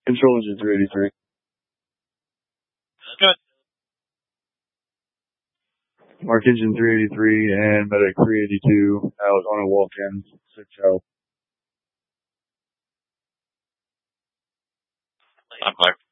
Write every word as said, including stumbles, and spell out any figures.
Control engine three eighty-three. Good. Mark engine three eighty-three and medic three eighty-two out on a walk-in. Six out. I'm clear.